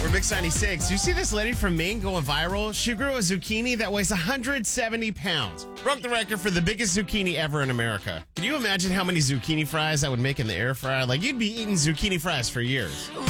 We're Mix 96. You see this lady from Maine going viral? She grew a zucchini that weighs 170 pounds. Broke the record for the biggest zucchini ever in America. Can you imagine how many zucchini fries I would make in the air fryer? Like, you'd be eating zucchini fries for years.